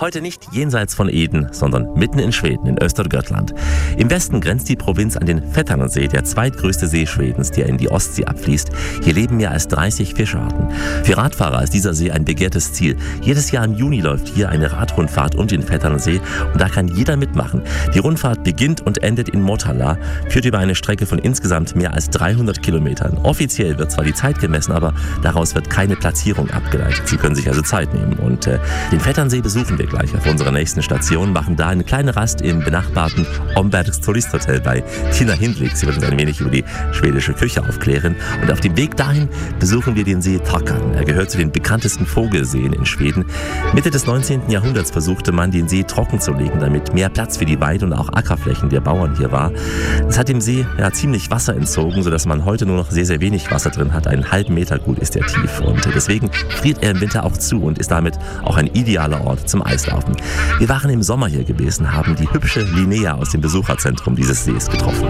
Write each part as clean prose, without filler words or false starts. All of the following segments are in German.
Heute nicht jenseits von Eden, sondern mitten in Schweden, in Östergötland. Im Westen grenzt die Provinz an den Vätternsee, der zweitgrößte See Schwedens, der in die Ostsee abfließt. Hier leben mehr als 30 Fischarten. Für Radfahrer ist dieser See ein begehrtes Ziel. Jedes Jahr im Juni läuft hier eine Radrundfahrt um den Vätternsee und da kann jeder mitmachen. Die Rundfahrt beginnt und endet in Motala, führt über eine Strecke von insgesamt mehr als 300 Kilometern. Offiziell wird zwar die Zeit gemessen, aber daraus wird keine Platzierung abgeleitet. Sie können sich also Zeit nehmen. Und den Vätternsee besuchen wir gleich auf unserer nächsten Station, machen da eine kleine Rast im benachbarten Ombergs Turisthotel bei Tina Hindlik. Sie wird uns ein wenig über die schwedische Küche aufklären. Und auf dem Weg dahin besuchen wir den See Takern. Er gehört zu den bekanntesten Vogelseen in Schweden. Mitte des 19. Jahrhunderts versuchte man, den See trocken zu legen, damit mehr Platz für die Weide- und auch Ackerflächen der Bauern hier war. Es hat dem See ziemlich Wasser entzogen, sodass man heute nur noch sehr, sehr wenig Wasser drin hat. Einen halben Meter gut ist er tief. Und deswegen friert er im Winter auch zu und ist damit auch ein idealer Ort zum Eislaufen. Wir waren im Sommer hier gewesen, haben die hübsche Linnea aus dem Besucherzentrum dieses Sees getroffen.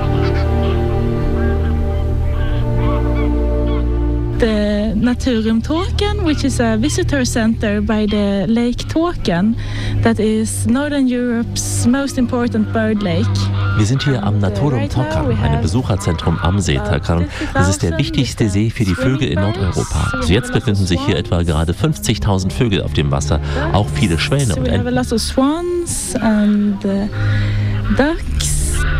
The Naturum Tåkern, which is a visitor center by the Lake Tåkern, that is Northern Europe's most important bird lake. Wir sind hier am Naturum Tåkern, einem Besucherzentrum am See Tåkern. Das ist der wichtigste See für die Vögel in Nordeuropa. Also jetzt befinden sich hier etwa gerade 50.000 Vögel auf dem Wasser, auch viele Schwäne und Enten. Swans and ducks.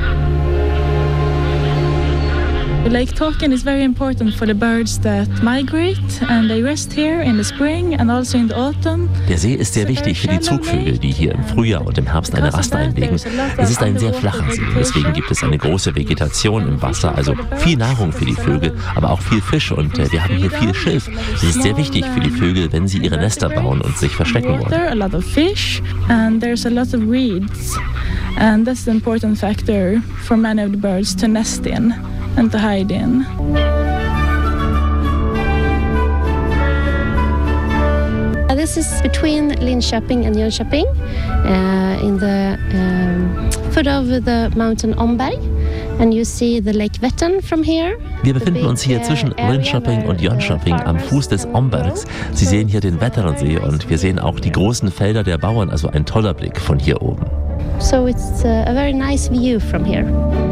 Lake Tåkern is very important for the birds that migrate and they rest here in the spring and also in the autumn. Der See ist sehr wichtig für die Zugvögel, die hier im Frühjahr und im Herbst eine Rast einlegen. Es ist ein sehr flacher See, deswegen gibt es eine große Vegetation im Wasser, also viel Nahrung für die Vögel, aber auch viel Fisch und wir haben hier viel Schilf. Das ist sehr wichtig für die Vögel, wenn sie ihre Nester bauen und sich verstecken wollen. A lot of fish and there's a lot of reeds and that's the important factor for many of the birds to nest in and to hide in. This is between Linköping and Jönköping, in the foot of the mountain Omberg, and you see the Lake Vättern from here. Wir befinden uns hier zwischen Linköping und Jönköping am Fuß des Ombergs. Sie sehen hier den Vätternsee und wir sehen auch die großen Felder der Bauern, also ein toller Blick von hier oben. So it's a very nice view from here.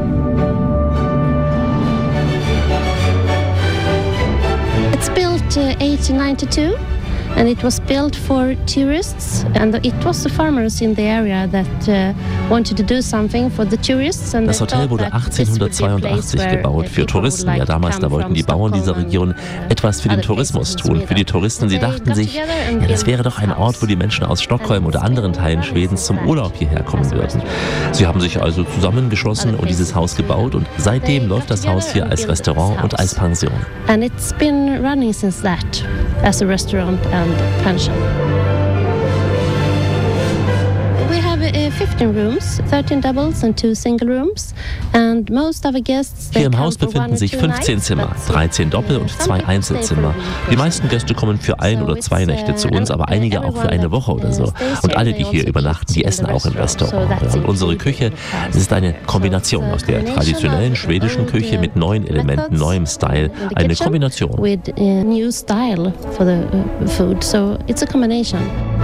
It's built 1892 and it was built for tourists and it was the farmers in the area that wanted to do something for the tourists. And das Hotel wurde 1882 gebaut für Touristen. Ja, damals, da wollten die Bauern dieser Region etwas für den Tourismus tun, für die Touristen. Sie dachten sich, ja, das wäre doch ein Ort, wo die Menschen aus Stockholm oder anderen Teilen Schwedens zum Urlaub hierher kommen würden. Sie haben sich also zusammengeschlossen und dieses Haus gebaut und seitdem läuft das Haus hier als Restaurant und als Pension. And it's been running since that as a restaurant and pension. We have 15 rooms, 13 doubles and 2 single rooms, and most of the guests. Hier im Haus befinden sich 15 Zimmer, 13 Doppel- und 2 Einzelzimmer. Die meisten Gäste kommen für 1 oder 2 Nächte zu uns, aber einige auch für eine Woche oder so. Und alle, die hier übernachten, die essen auch im Restaurant. Und unsere Küche, das ist eine Kombination aus der traditionellen schwedischen Küche mit neuen Elementen, neuem Style, eine Kombination. With new style for the food, so it's a combination.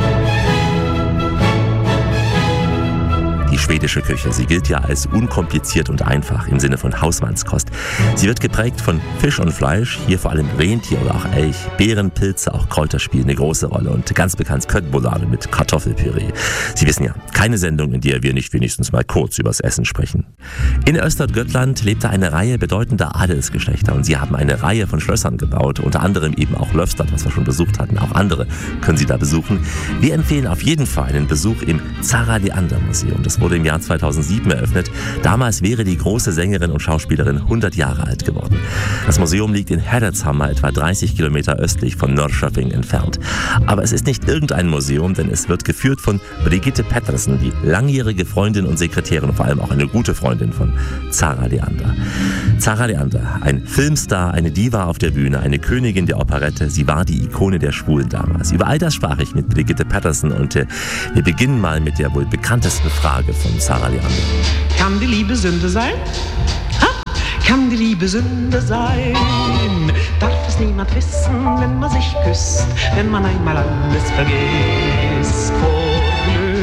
Die schwedische Küche, sie gilt ja als unkompliziert und einfach im Sinne von Hausmannskost. Sie wird geprägt von Fisch und Fleisch, hier vor allem Rentier oder auch Elch. Beeren, Pilze, auch Kräuter spielen eine große Rolle und ganz bekannt Köttbullar mit Kartoffelpüree. Sie wissen ja, keine Sendung, in der wir nicht wenigstens mal kurz übers Essen sprechen. In Östergötland lebte eine Reihe bedeutender Adelsgeschlechter und sie haben eine Reihe von Schlössern gebaut, unter anderem eben auch Löfstad, was wir schon besucht hatten. Auch andere können Sie da besuchen. Wir empfehlen auf jeden Fall einen Besuch im Zara Leander Museum. Das wurde im Jahr 2007 eröffnet. Damals wäre die große Sängerin und Schauspielerin 100 Jahre alt geworden. Das Museum liegt in Herretshammar, etwa 30 Kilometer östlich von Norrköping entfernt. Aber es ist nicht irgendein Museum, denn es wird geführt von Brigitte Pettersen, die langjährige Freundin und Sekretärin und vor allem auch eine gute Freundin von Zara Leander. Zara Leander, ein Filmstar, eine Diva auf der Bühne, eine Königin der Operette. Sie war die Ikone der Schwulen damals. Über all das sprach ich mit Brigitte Pettersen und wir beginnen mal mit der wohl bekanntesten Frage von Zara Leander. Kann die Liebe Sünde sein? Ha? Kann die Liebe Sünde sein? Darf es niemand wissen, wenn man sich küsst, wenn man einmal alles vergisst? Vor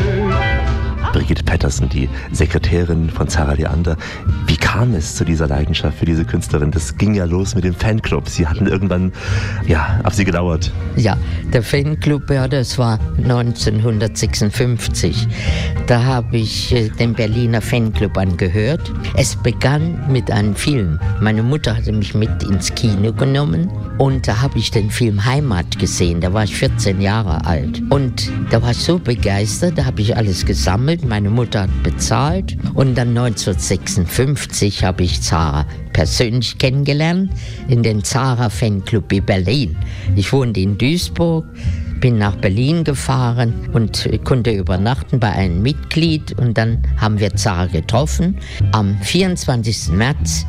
Brigitte Pettersen, die Sekretärin von Zara Leander. Wie kam es zu dieser Leidenschaft für diese Künstlerin? Das ging ja los mit dem Fanclub. Sie hatten irgendwann, auf sie gedauert. Ja, der Fanclub, das war 1956. Da habe ich den Berliner Fanclub angehört. Es begann mit einem Film. Meine Mutter hatte mich mit ins Kino genommen und da habe ich den Film Heimat gesehen. Da war ich 14 Jahre alt. Und da war ich so begeistert, da habe ich alles gesammelt. Meine Mutter hat bezahlt und dann 1956 habe ich Zara persönlich kennengelernt in den Zara Fanclub in Berlin. Ich wohnte in Duisburg, bin nach Berlin gefahren und konnte übernachten bei einem Mitglied und dann haben wir Zara getroffen am 24. März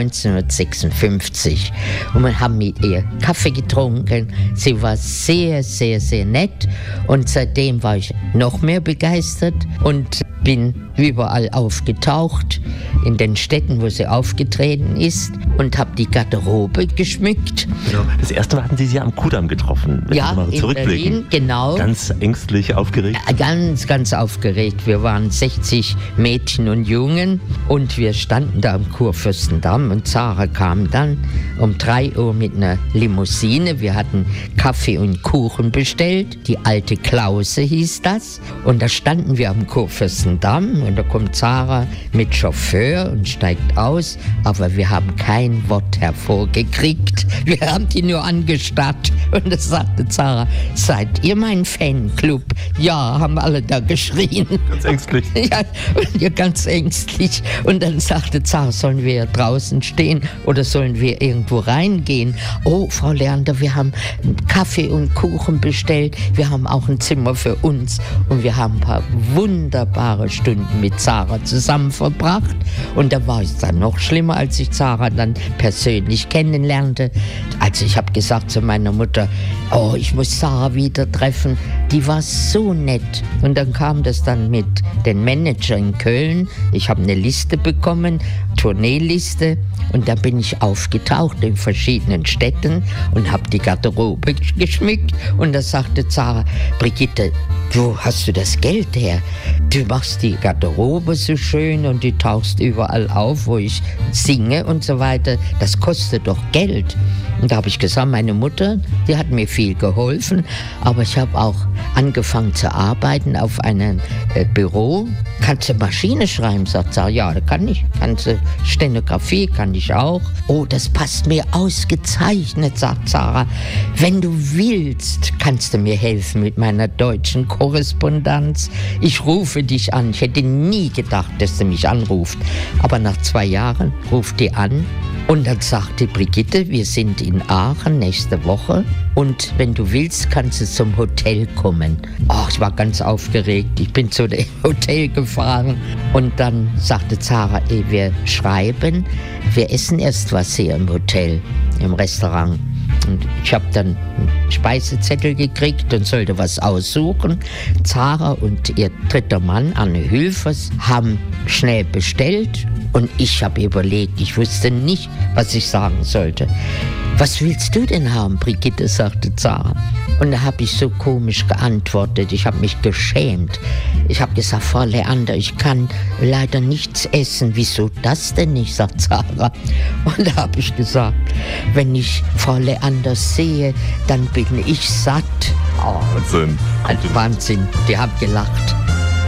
1956 und wir haben mit ihr Kaffee getrunken. Sie war sehr, sehr, sehr nett und seitdem war ich noch mehr begeistert und bin überall aufgetaucht, in den Städten, wo sie aufgetreten ist und habe die Garderobe geschmückt. Genau. Das erste Mal hatten Sie sie am Kudamm getroffen. Wenn ja, Sie mal in zurückblicken. Berlin, genau. Ganz ängstlich, aufgeregt? Ganz, ganz aufgeregt. Wir waren 60 Mädchen und Jungen und wir standen da am Kurfürstendamm und Zara kam dann um 3 Uhr mit einer Limousine. Wir hatten Kaffee und Kuchen bestellt. Die alte Klause hieß das. Und da standen wir am Kurfürstendamm und da kommt Zara mit Chauffeur und steigt aus. Aber wir haben kein Wort hervorgekriegt. Wir haben die nur angestarrt. Und da sagte Zara, seid ihr mein Fanclub? Ja, haben alle da geschrien. Ganz ängstlich. Ja, ganz ängstlich. Und dann sagte Zara, sollen wir draußen stehen oder sollen wir irgendwo reingehen? Oh, Frau Leander, wir haben Kaffee und Kuchen bestellt. Wir haben auch ein Zimmer für uns. Und wir haben ein paar wunderbare Stunden mit Zara zusammen verbracht. Und da war es dann noch schlimmer, als ich Zara dann persönlich kennenlernte. Also ich habe gesagt zu meiner Mutter, oh, ich muss Zara wieder treffen. Die war so nett. Und dann kam das dann mit den Manager in Köln. Ich habe eine Liste bekommen, Tourneeliste. Und da bin ich aufgetaucht in verschiedenen Städten und habe die Garderobe geschmückt. Und da sagte Zara, Brigitte, wo hast du das Geld her? Du machst die Garderobe so schön und du tauchst überall auf, wo ich singe und so weiter. Das kostet doch Geld. Und da habe ich gesagt, meine Mutter, die hat mir viel geholfen, aber ich habe auch angefangen zu arbeiten auf einem Büro. Kannst du Maschine schreiben, sagt Zara. Ja, das kann ich. Kannst du Stenografie, kann ich auch. Oh, das passt mir ausgezeichnet, sagt Zara. Wenn du willst, kannst du mir helfen mit meiner deutschen Korrespondenz. Ich rufe dich an. Ich hätte nie gedacht, dass du mich anruft. Aber nach 2 Jahren ruft die an. Und dann sagte Brigitte, wir sind in Aachen nächste Woche und wenn du willst, kannst du zum Hotel kommen. Oh, ich war ganz aufgeregt. Ich bin zu dem Hotel gefahren und dann sagte Zara, wir schreiben, wir essen erst was hier im Hotel, im Restaurant. Und ich habe dann einen Speisezettel gekriegt und sollte was aussuchen. Zara und ihr dritter Mann, Anne Hülfers, haben schnell bestellt und ich habe überlegt, ich wusste nicht, was ich sagen sollte. Was willst du denn haben, Brigitte, sagte Zara. Und da habe ich so komisch geantwortet, ich habe mich geschämt. Ich habe gesagt, Frau Leander, ich kann leider nichts essen. Wieso das denn nicht, sagt Zara. Und da habe ich gesagt, wenn ich Frau Leander sehe, dann bin ich satt. Oh, Wahnsinn. Wahnsinn, die haben gelacht.